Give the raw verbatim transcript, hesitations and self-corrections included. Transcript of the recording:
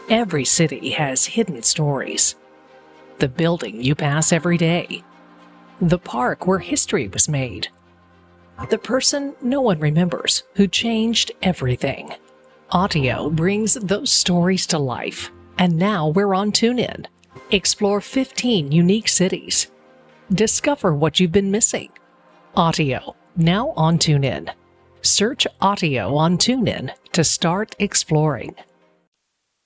Every city has hidden stories. The building you pass every day. The park where history was made. The person no one remembers who changed everything. Audio brings those stories to life. And now we're on TuneIn. Explore fifteen unique cities. Discover what you've been missing. Audio, now on TuneIn. Search Audio on TuneIn to start exploring.